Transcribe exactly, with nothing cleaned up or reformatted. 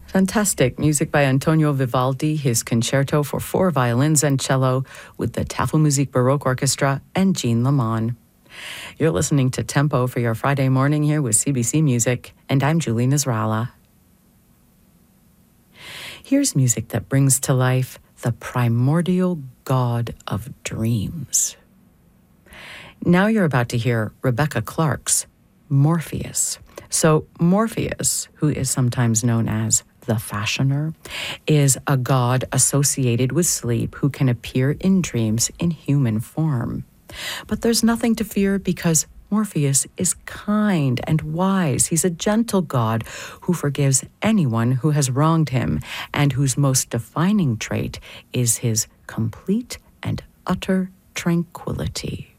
Fantastic music by Antonio Vivaldi, his concerto for four violins and cello with the Tafelmusik Baroque Orchestra and Jean Lamont. You're listening to Tempo for your Friday morning here with C B C Music, and I'm Julie Nasrallah. Here's music that brings to life the primordial god of dreams. Now you're about to hear Rebecca Clark's Morpheus. So Morpheus, who is sometimes known as the Fashioner, is a god associated with sleep who can appear in dreams in human form. But there's nothing to fear because Morpheus is kind and wise. He's a gentle god who forgives anyone who has wronged him and whose most defining trait is his complete and utter tranquility.